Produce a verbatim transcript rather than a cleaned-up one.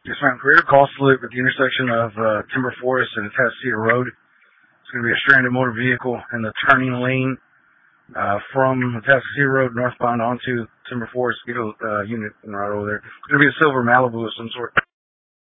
Yes, ma'am. Creator cross loop at the intersection of uh, Timber Forest and Atascocita Road. It's going to be a stranded motor vehicle in the turning lane uh, from Atascocita Road northbound onto Timber Forest. Get a uh, unit right over there. It's going to be a silver Malibu of some sort.